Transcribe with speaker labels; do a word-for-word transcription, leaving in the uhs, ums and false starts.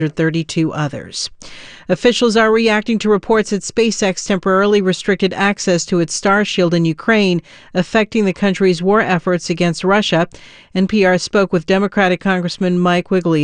Speaker 1: thirty-two others. Officials are reacting to reports that SpaceX temporarily restricted access to its Starshield in Ukraine, affecting the country's war efforts against Russia. N P R spoke with Democratic Congressman Mike Wiggly